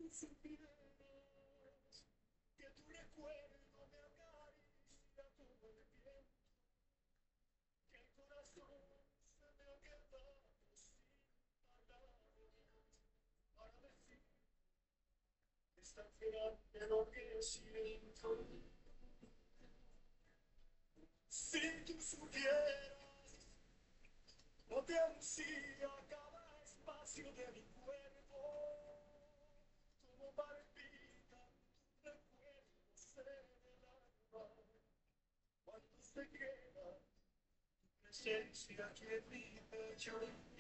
supieras que tu recuerdo me acaricia todo el tiempo, que el corazón se me ha quedado sin palabras para decir esta grande lo que siento. Si tú supieras lo que ansía cada espacio de mi cuerpo, como palpita tu recuerdo en el alma, cuando se queda tu presencia aquí en mi pecho.